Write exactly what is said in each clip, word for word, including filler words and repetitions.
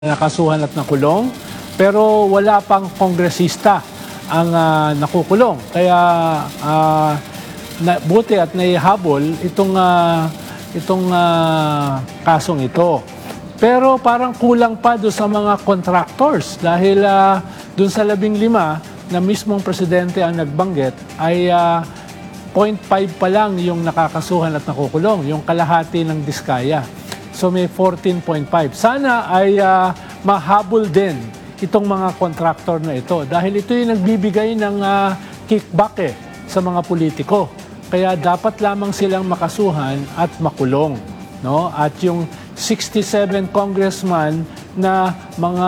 nakasuhan at nakulong, pero wala pang kongresista ang uh, nakukulong. Kaya uh, na, buti at naihabol itong, uh, itong uh, kasong ito. Pero parang kulang pa doon sa mga contractors dahil uh, doon sa labing lima na mismong presidente ang nagbanggit ay uh, zero point five pa lang yung nakakasuhan at nakukulong, yung kalahati ng diskaya. So may fourteen point five. Sana ay uh, mahabol din itong mga contractor na ito dahil ito yung nagbibigay ng uh, kickback eh, sa mga politiko. Kaya dapat lamang silang makasuhan at makulong. No? At yung sixty-seven congressman na mga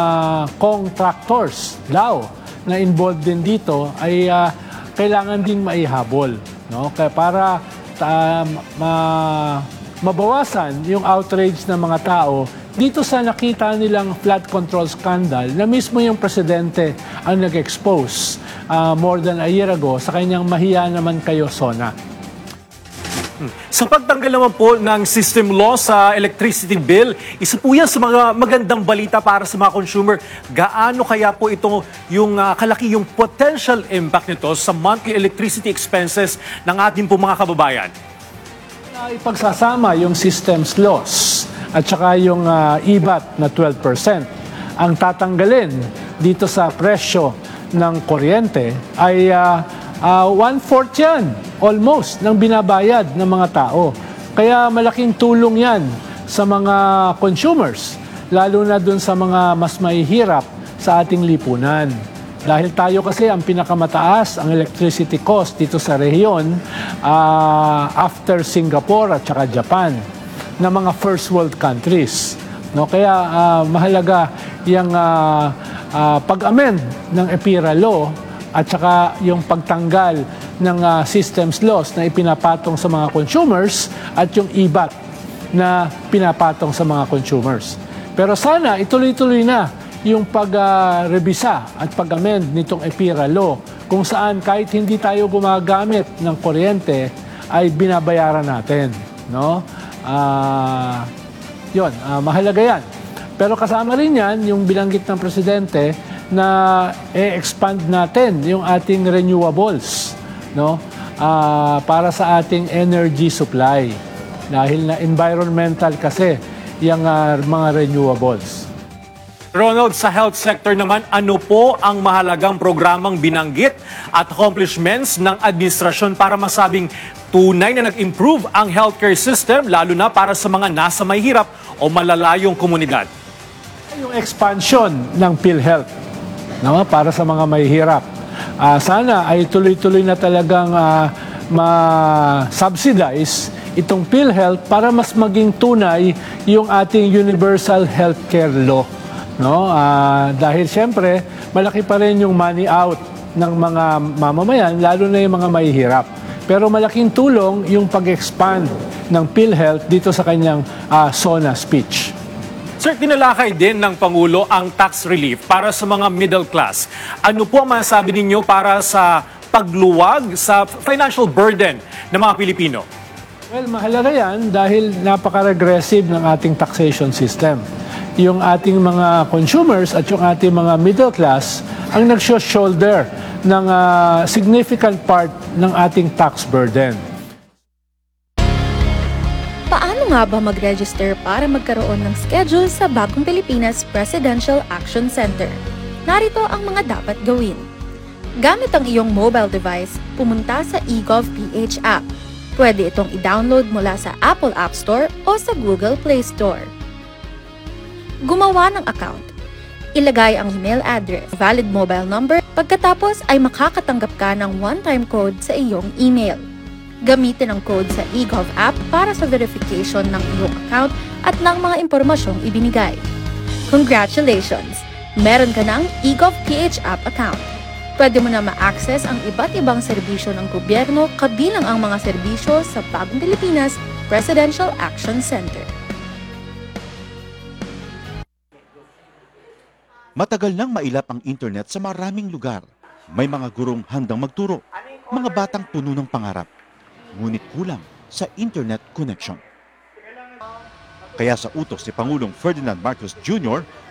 contractors daw na involved din dito ay uh, kailangan din maihabol. No? Kaya para uh, ma mabawasan yung outrage ng mga tao dito sa nakita nilang flood control scandal na mismo yung presidente ang nag-expose uh, more than a year ago sa kanyang mahiya naman kayo SONA. Sa pagtanggal naman po ng system law sa electricity bill, isa po yan sa mga magandang balita para sa mga consumer. Gaano kaya po ito yung uh, kalaki yung potential impact nito sa monthly electricity expenses ng ating po mga kababayan? Ipagsasama yung systems loss at saka yung uh, I B A T na twelve percent. Ang tatanggalin dito sa presyo ng kuryente ay uh, uh, one-fourth yan, almost, ng binabayad ng mga tao. Kaya malaking tulong yan sa mga consumers, lalo na dun sa mga mas mahihirap sa ating lipunan. Dahil tayo kasi ang pinakamataas ang electricity cost dito sa rehiyon uh, after Singapore at saka Japan na mga first world countries. No? Kaya uh, mahalaga yung uh, uh, pag-amend ng EPIRA law at saka yung pagtanggal ng uh, systems laws na ipinapatong sa mga consumers at yung I B A T na pinapatong sa mga consumers. Pero sana ituloy-tuloy na yung pag-rebisa uh, at pag-amend nitong EPIRA law kung saan kahit hindi tayo gumagamit ng kuryente ay binabayaran natin. No? Uh, yun, uh, mahalaga yan. Pero kasama rin yan yung bilanggit ng presidente na e-expand natin yung ating renewables, no? Uh, para sa ating energy supply. Dahil na environmental kasi yung uh, mga renewables. Ronald, sa health sector naman, ano po ang mahalagang programang binanggit at accomplishments ng administrasyon para masabing tunay na nag-improve ang healthcare system, lalo na para sa mga nasa may hirap o malalayong komunidad? Yung expansion ng PhilHealth, no, para sa mga may hirap. Uh, sana ay tuloy-tuloy na talagang uh, ma-subsidize itong PhilHealth para mas maging tunay yung ating universal healthcare law. No? Uh, dahil siyempre, malaki pa rin yung money out ng mga mamamayan, lalo na yung mga mahihirap. Pero malaking tulong yung pag-expand ng PhilHealth dito sa kanyang uh, SONA speech. Sir, tinalakay din ng Pangulo ang tax relief para sa mga middle class. Ano po ang masasabi ninyo para sa pagluwag sa financial burden ng mga Pilipino? Well, mahalaga yan dahil napaka-regressive ng ating taxation system. Yung ating mga consumers at yung ating mga middle class ang nag-shoulder ng uh, significant part ng ating tax burden. Paano nga ba mag-register para magkaroon ng schedule sa Bagong Pilipinas Presidential Action Center? Narito ang mga dapat gawin. Gamit ang iyong mobile device, pumunta sa eGovPH app. Pwede itong i-download mula sa Apple App Store o sa Google Play Store. Gumawa ng account. Ilagay ang email address, valid mobile number, pagkatapos ay makakatanggap ka ng one-time code sa iyong email. Gamitin ang code sa eGov app para sa verification ng iyong account at ng mga impormasyong ibinigay. Congratulations! Meron ka ng eGovPH app account. Pwede mo na ma-access ang iba't ibang serbisyo ng gobyerno kabilang ang mga serbisyo sa Bagong Pilipinas Presidential Action Center. Matagal nang mailap ang internet sa maraming lugar. May mga gurong handang magturo, mga batang puno ng pangarap. Ngunit kulang sa internet connection. Kaya sa utos ni Pangulong Ferdinand Marcos Junior,